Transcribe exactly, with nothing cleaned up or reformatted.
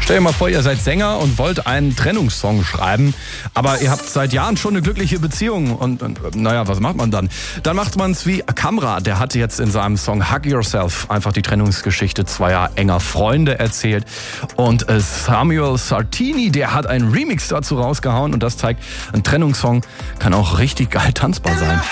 Stell dir mal vor, ihr seid Sänger und wollt einen Trennungssong schreiben, aber ihr habt seit Jahren schon eine glückliche Beziehung und, und naja, was macht man dann? Dann macht man es wie Kamra, der hat jetzt in seinem Song Hug Yourself einfach die Trennungsgeschichte zweier enger Freunde erzählt und äh, Samuel Sartini, der hat einen Remix dazu rausgehauen und das zeigt, ein Trennungssong kann auch richtig geil tanzbar sein.